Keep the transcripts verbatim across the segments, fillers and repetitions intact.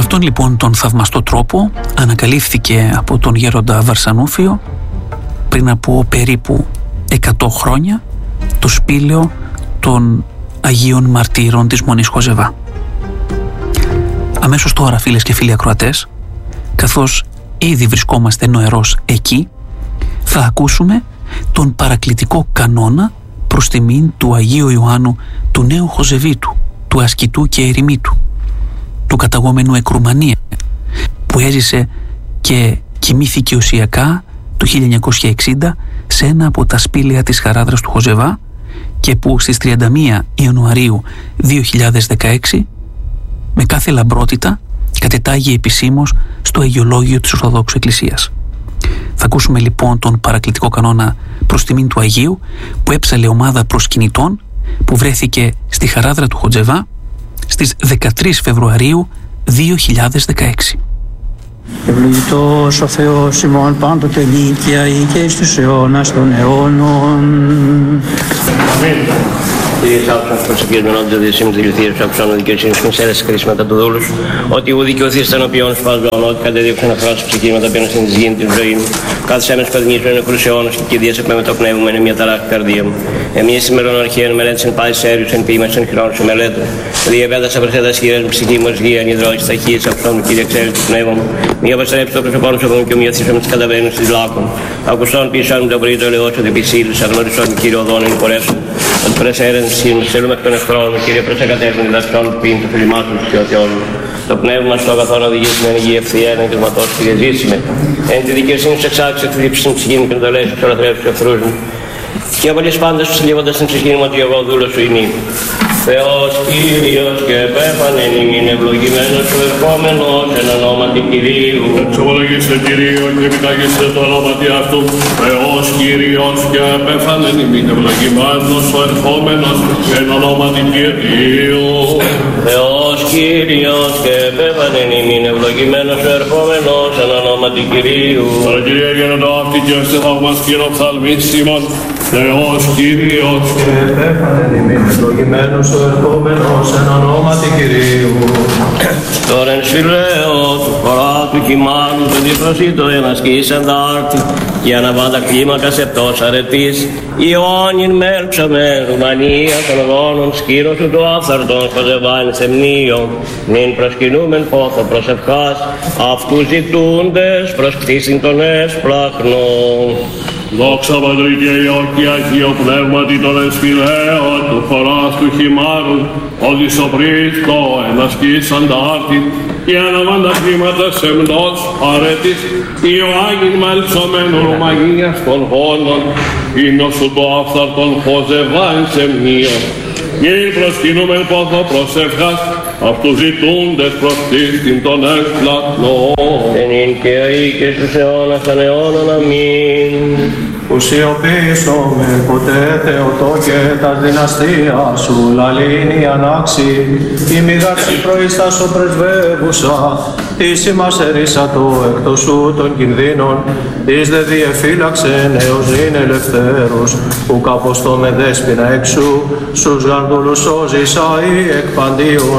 αυτόν λοιπόν τον θαυμαστό τρόπο ανακαλύφθηκε από τον γέροντα Βαρσανούφιο πριν από περίπου εκατό χρόνια το σπήλαιο των Αγίων Μαρτύρων της Μονής Χοζεβά. Αμέσως τώρα, φίλες και φίλοι ακροατές, καθώς ήδη βρισκόμαστε νοερός εκεί, θα ακούσουμε τον παρακλητικό κανόνα προς τιμήν του Αγίου Ιωάννου του Νέου Χοζεβίτου, του ασκητού και ερημίτου, του καταγόμενου εκ Ρουμανία, που έζησε και κοιμήθηκε οσιακά το χίλια εννιακόσια εξήντα σε ένα από τα σπήλαια της Χαράδρας του Χοζεβά και που στις τριάντα μία Ιανουαρίου δύο χιλιάδες δεκαέξι με κάθε λαμπρότητα κατετάγει επισήμως στο Αγιολόγιο της Ορθοδόξου Εκκλησίας. Θα ακούσουμε λοιπόν τον παρακλητικό κανόνα προς τιμήν του Αγίου που έψαλε ομάδα προσκυνητών που βρέθηκε στη Χαράδρα του Χοζεβά στις δεκατρείς Φεβρουαρίου δύο χιλιάδες δεκαέξι. Ευλογητός ο Θεός ημών πάντοτε νίκαια ή και εις τους αιώνας των αιώνων. Αμήν. Κύριε άκουσαν προσευχισμένονται διεσύμνης δηληθήρες, άκουσαν ο δικαιοσύνης και σέρες κρίσματα του δούλους, ότι ου δικαιωθείς των οποίων σπάζουν, ότι κατεδίωξαν αφράσεις ψυχήματα πένασαν της γήνης της ζωής μου. Κάθε έμες παδνήσουν νεκρούς αιώνας και κηδείας επ' με το πνεύμα μου είναι μια ταράχτη καρδία μου. Εμείς σήμερον αρχαίων μελέτησαν πάλι σέριους εν ποίημας εν χρόνους σου μελέτου. Διαβέτασα προσέτα σχήρας μου ψυχή μου εσγεία, νιδρώης ταχύης αυτόν μου Κύριε ξέρεις του πνεύμα μου. Μη αποστρέψει το πρόσωπό σου μου και μη αθήσω με τις καταβαίνους της λάκων. Ακουσών πίσω αν μου το βρει το λεός ότι επισήλους αγνωρισόν Κύριο οδόν εν πορέσουν. Ότι πρεσέρεν θέλουμε εκ των εχθρών μου, Κύριε, προσεκατεύουν διδασκών που πίνουν το φιλημάτων του Θεοτιών. Το πνεύμα στο αγαθόν οδηγήσει με υγεία ευθεία, εν εγκληματός και διαζήσιμε. Εν τη δικαιοσύνη σου εξάξει, εκθλίψη στην ψυχή μου και το λέει σου λατρεύει του εχθρούς μου. Και απολύς πάντες τους λίβοντας στην ψυχή μου ότι εγώ δούλος σου είναι. Θεός Κύριος και επέφανεν ημίν ευλογημένος σου ερχόμενος εν ονόματι Κυρίου. Εξομολογήστε Κυρίο και επιτάγεστε το ονόματι αυτού. Θεός Κύριος και επέφανεν ημίν ευλογημένος σου ερχόμενος εν ονόματι Κυρίου. Θεός Κύριος και επέφανεν ημίν ευλογημένος σου ερχόμενος εν ονόματι Κυρίου. Τώρα Κύριε γένοντα αυτή και ώστε θαυμαστήρο ψαλμίσιμον. Θεός Κύριος και επέφανεν ημίν ευλογημένος σου ερχόμενος εν ονόματι Κυρίου. Τώρα εν σφυλαίο του χωρά του χυμάνου του διπροσίτω ενασκής εντάρτη και αναβάντα κλίμακα σεπτός αρετής Ιωάννην μέλξαμε Ρουμανία των γόνων σκύρω σου το άφθαρτον χοζεβάν σε μνήο νυν προσκυνούμεν πόθο προσευχάς αυτούς ζητούντες προς κτήσιν των έσπλαχνων. Δόξα Πατρί και Υιό και Αγίο Πνεύματι των εσφυλαίων του χωράς του χυμάρου, ότι σοπρίστο ενασκής αντάρτη και αναβάντα κλίματα σεμνός αρέτης Ιωάννην μαλψωμένου Ρουμανίας των γόνων ίνο σου το άφθαρτον χοζεβάν σε μνήο. Μη προσκυνούμεν πόθο προσευχάς αυτούς ζητούντες προς τίστην των έσπλαχνων. Ενήν και αεί και στους αιώνας των αιώνων. Αμήν. Που σιωπήσομαι ποτέ Θεοτό και τα δυναστεία σου λαλήνει ανάξι η μηγάξη προϊστάσω πρεσβεύουσα της ημάς ερίσατο εκτός σου των κινδύνων εις δε διεφύλαξε νέος είναι ελευθέρους που καποστό με δέσποινα έξου στους γαρδούλους σώζεις αεί εκ παντίων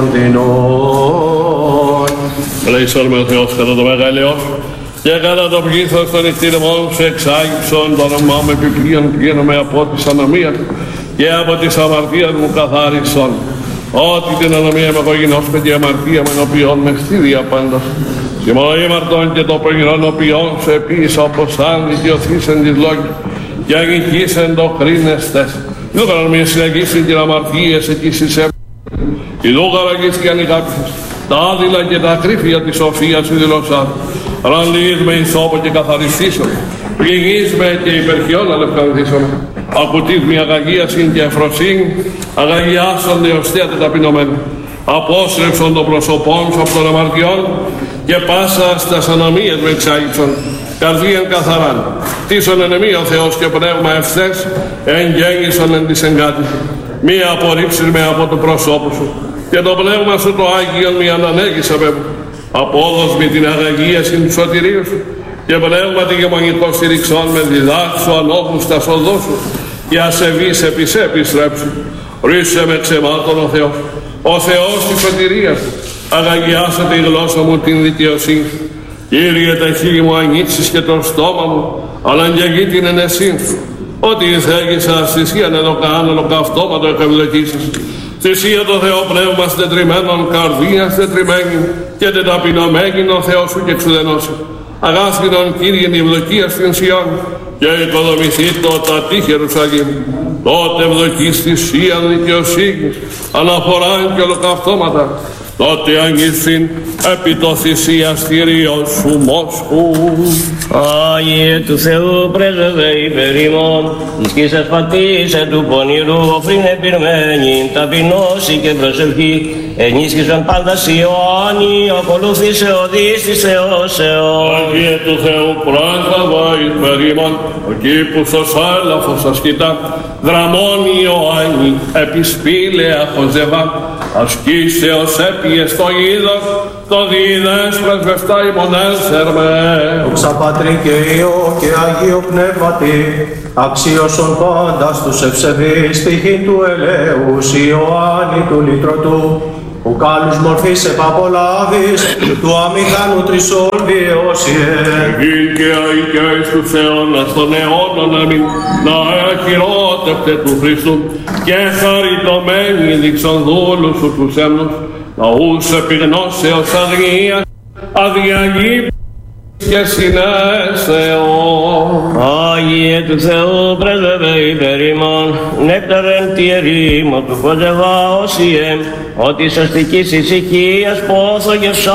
δεινών. Πλέισον με ο Θεός κατά το μεγαλειός και κατά το πλήθος των ηκτήρεμών σου εξάγυψον το όνομά μου επιπλέον πλήνομαι από τις ανομίες και από τις αμαρτίες μου καθάρισον. Ότι την ανομία με κογινός και τη αμαρτία με ενωπιών με χτίδια πάντως. Συμμολογήμαρτον και το προγινόν οπιών σου επίσης όπως αν δικαιωθήσεν της λόγης και αγγικήσεν το κρίνεστες. Ιδούκαραν μια συναγήσιν την αμαρτίες εκεί συσέπτουν. Ιδούκαραν αγγίσκαν οι κάποιες. Τα άδειλα και τα ακρίφεια της σοφίας σου δηλωσάν. Ραλείς με ισόπο και καθαριστήσον. Πληγείς με και υπερχιόν αλευκανθήσον. Ακουτείς με αγαγίασιν και εφροσύνη. Αγαγιάσον δεωστέα τε ταπεινωμένα. Απόστρεψον των προσωπών σου από των αμαρτιών και πάσα στας ανομίες με εξάγυψον. Καρδίαν καθαράν. Τίσον ενεμή ο Θεός και πνεύμα ευθές. Εγγέννησον εν της εγκάτης. Μη απορρίψεις με από το προσώπου σου. Και το πνεύμα σου το Άγιον μη ανανέγησε με απόδοσμη την αγαγίαση του σωτηρίου σου και πνεύματι γεμονικό στηριξόν με διδάξου ανώχους τα σοδό σου και ασεβείς επί σε επιστρέψου. Ρίσε με ξεμάτων ο Θεός, ο Θεός της σωτηρίας σου, αγαγιάσατε η γλώσσα μου την δικαιοσύνη. Κύριε, τα χείλη μου ανοίξεις και το στόμα μου, αλλά αγγεγεί την ενεσύνη σου. Ότι ηθέγησα θυσίαν εδώ κάνω ολοκαυτώματο εκευλογήσεις. Θυσία το Θεό πνεύμα στετριμένων, καρδία στετριμένη και τεταπεινωμένη ο Θεός σου και εξουδενώσει. Αγάσχηνον Κύριε η ευδοκία στην Σιών και οικοδομηθεί το τα τείχη Ιερουσαλήμ. Τότε ευδοκείς θυσίαν δικαιοσύνης, αναφοράν και ολοκαυτώματα. Τότε αγγίθην επί το θυσιαστήριο σου Μόσχου. Άγιε του Θεού πρέσβευε υπέρ ημών, εις κοίσας πατήσε του πονηρού οφρήν επιρμένην, ταπεινώση και προσευχή, ενίσχυσον πάντας Ιωάννη, ακολούθησε οδείς της Θεώσεως. Άγιε του Θεού πρέσβευε υπέρ ημών, ο κήπους ως έλαφος ασκητά, δραμών Ιωάννη, επισπήλαια χωζεβά, ασκήσε ως έπιες το είδος, το δίδες πρεσβευτά ημών έλθερμε. Δόξα Πατρί και Υιό και Αγίο Πνεύματι, αξίωσον πάντα στους ευσεβείς στοιχήν του ελέους Ιωάννη του Λυτρωτού, που κάλους μορφής επαπολάβης, του αμηχανού τρισών βιώσιε. Γιν και αικαίς του Θεώνας των αιώνων αμήν, να αχειρότευτε του Χριστού, και χαριτωμένοι δείξον δούλους σου τους έμνους, ναούς επιγνώσεως αδρίας, αδιαγή και συνέσεως. Άγιε του Θεού πρέσβευε υπέρ ημών, νέκταρεν τη ερήμο του Κοζεβάωσιε, ότι σωστικής ησυχίας πόθο και